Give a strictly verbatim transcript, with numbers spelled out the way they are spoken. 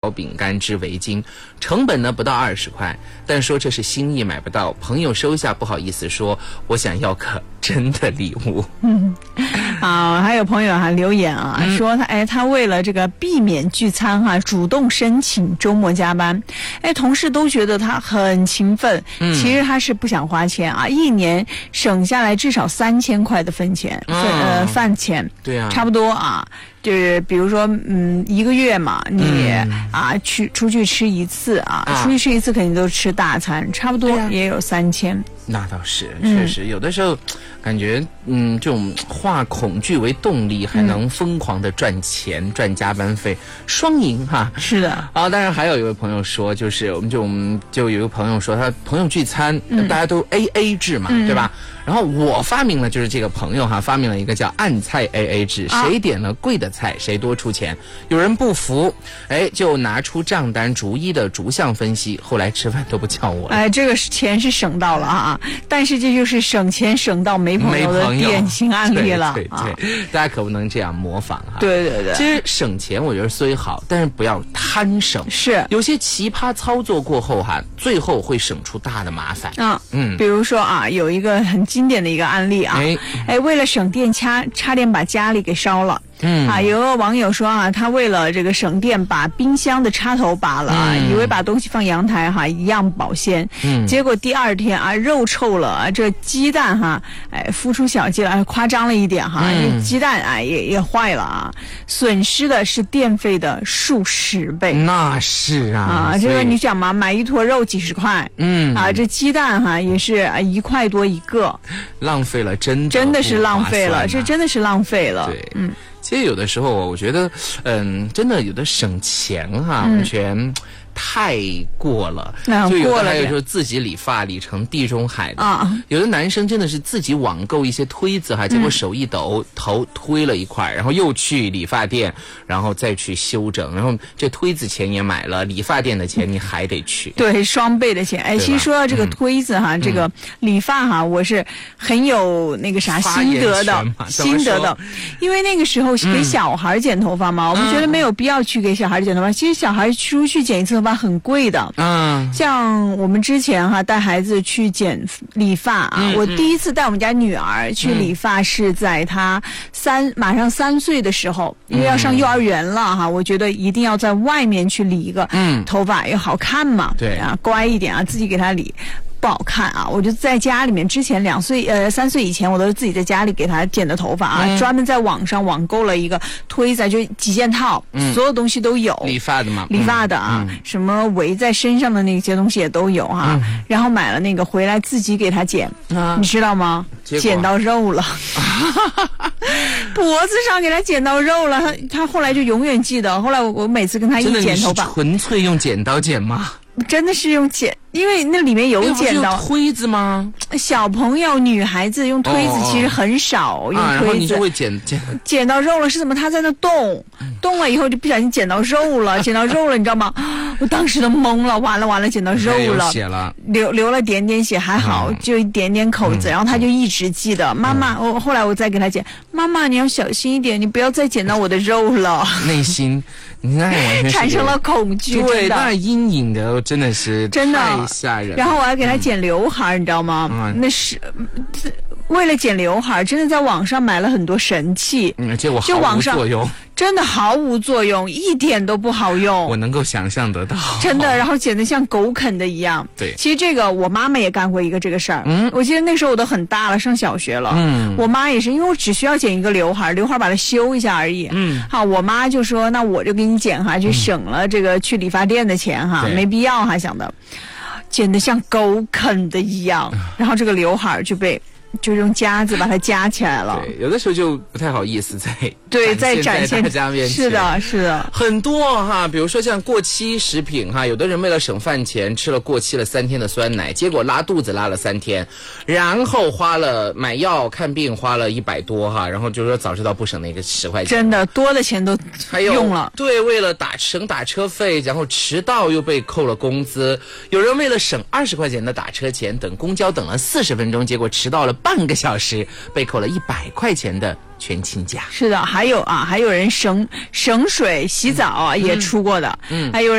小饼干织围巾，成本呢不到二十块，但说这是心意买不到，朋友收下不好意思说，我想要个真的礼物。 嗯，啊，还有朋友还留言啊，嗯、说他哎，他为了这个避免聚餐哈、啊，主动申请周末加班，哎，同事都觉得他很勤奋，嗯、其实他是不想花钱啊，一年省下来至少三千块的分钱，嗯、呃饭钱， 对啊， 差不多啊。就是比如说，嗯，一个月嘛，你、嗯、啊去出去吃一次啊，啊出去吃一次肯定都吃大餐，差不多也有三千。 那倒是，确实、嗯、有的时候感觉，嗯，这种化恐惧为动力，还能疯狂的赚钱、嗯、赚加班费，双赢哈。 是的。 啊，当然还有一位朋友说，就是我们就我们就有一个朋友说，他朋友聚餐，嗯、大家都 A A 制嘛，嗯、对吧？然后我发明了，就是这个朋友哈，发明了一个叫暗菜 A A 制，啊、谁点了贵的菜，谁多出钱。有人不服，哎，就拿出账单，逐一的逐项分析。后来吃饭都不叫我了。 哎，这个钱是省到了啊，但是这就是省钱省到没朋友的典型案例了。 对对对，啊、大家可不能这样模仿哈。 对对对， 其实省钱我觉得虽好，但是不要贪省。 是， 有些奇葩操作过后哈，最后会省出大的麻烦。 啊，嗯，比如说啊，有一个很经典的一个案例啊，哎，哎为了省电差，差点把家里给烧了。嗯啊，有个网友说啊，他为了这个省电，把冰箱的插头拔了啊，嗯、以为把东西放阳台哈一样保鲜，嗯，结果第二天啊肉臭了啊，这鸡蛋哈哎孵出小鸡了，哎夸张了一点哈，嗯、这鸡蛋啊也也坏了啊，损失的是电费的数十倍。 那是啊， 啊这个你想嘛，买一坨肉几十块，嗯啊这鸡蛋哈也是啊一块多一个， 浪费了，真的真的是浪费了，这真的是浪费了， 对，嗯。其实有的时候，我觉得，嗯，真的有的省钱哈、啊，完全太过了。 嗯、 就有的还有就说自己理发理成地中海的啊，有的男生真的是自己网购一些推子哈，结果手一抖，头推了一块，然后又去理发店，然后再去修整，然后这推子钱也买了，理发店的钱你还得去， 对，双倍的钱。哎，其实说到这个推子哈，嗯、这个理发哈，我是很有那个啥心得的，心得的，因为那个时候给小孩剪头发嘛，嗯、我们觉得没有必要去给小孩剪头发。其实小孩出去剪一次头发很贵的，嗯，像我们之前哈带孩子去剪理发啊，嗯、我第一次带我们家女儿去理发是在她三马上三岁的时候，因为要上幼儿园了哈，我觉得一定要在外面去理一个头发，也好看嘛， 对啊，乖一点啊，自己给她理。不好看啊！我就在家里面，之前两岁呃三岁以前，我都是自己在家里给他剪的头发啊，嗯、专门在网上网购了一个推子，就几件套，嗯、所有东西都有。 理发的嘛， 理发的啊，嗯、什么围在身上的那些东西也都有哈、啊。嗯、然后买了那个回来自己给他剪，啊、你知道吗？剪到肉了，脖子上给他剪到肉了。他他后来就永远记得。后来我我每次跟他一剪头发， 纯粹用剪刀剪吗？ 真的是用剪，因为那里面有剪刀。 推子吗？ 小朋友、女孩子用推子其实很少、哦、用推子、啊， 然后你就会剪剪剪到肉了，是怎么？他在那动，动了以后就不小心剪到肉了，剪到肉了，你知道吗？我当时都懵了，完了完了，剪到肉了， 流血了， 流流了点点血，还好、嗯、就一点点口子，嗯、然后他就一直记得，嗯、妈妈，我后来我再给他剪，妈妈你要小心一点，你不要再剪到我的肉了。 内心那完全产生了恐惧， 对，那阴影的真的是真的太吓人了。 然后我还给他剪刘海、嗯、你知道吗？嗯、那是为了剪刘海，真的在网上买了很多神器， 嗯，结果毫无作用， 真的毫无作用，一点都不好用。 我能够想象得到， 真的，然后剪得像狗啃的一样。 对， 其实这个我妈妈也干过一个这个事儿。嗯，我记得那时候我都很大了，上小学了。嗯，我妈也是，因为我只需要剪一个刘海，刘海把它修一下而已。嗯，好，我妈就说那我就给你剪哈，就省了这个去理发店的钱哈，嗯、没必要哈，想的，剪得像狗啃的一样，然后这个刘海就被。就用夹子把它夹起来了。 对，有的时候就不太好意思在对在展现大家面前。 是的，是的， 很多哈，比如说像过期食品哈，有的人为了省饭钱吃了过期了三天的酸奶，结果拉肚子拉了三天，然后花了买药看病花了一百多哈，然后就说早知道不省那个十块钱， 真的多的钱都用了。 对，为了打省打车费，然后迟到又被扣了工资。有人为了省二十块钱的打车钱，等公交等了四十分钟，结果迟到了半个小时，被扣了一百块钱的全勤假。 是的，还有啊，还有人省省水洗澡啊，嗯、也出过的，嗯，还有人。